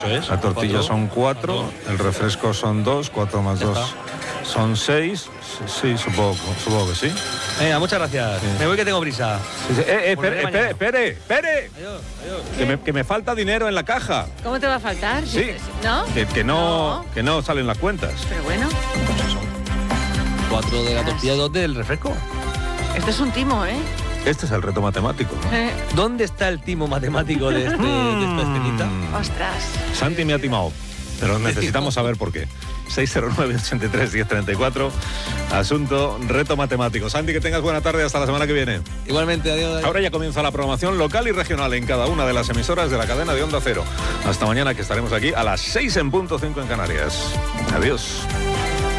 La tortilla son 4, el refresco son 2, 4 más 2 son 6. Sí, supongo que sí. Venga, muchas gracias. Sí. Me voy que tengo prisa. Sí. Espere. Adiós. Que me falta dinero en la caja. ¿Cómo te va a faltar? Sí. ¿No? Que no salen las cuentas. Pero bueno. 4 de la tortilla, 2 del refresco. Esto es un timo, ¿eh? Este es el reto matemático, ¿no? ¿Dónde está el timo matemático de esta escenita? Ostras. Santi me ha timado, pero necesitamos saber por qué. 609-83-1034. Asunto, reto matemático. Santi, que tengas buena tarde, hasta la semana que viene. Igualmente, adiós. Ahora ya comienza la programación local y regional en cada una de las emisoras de la cadena de Onda Cero. Hasta mañana, que estaremos aquí a las 6 en punto 5 en Canarias. Adiós.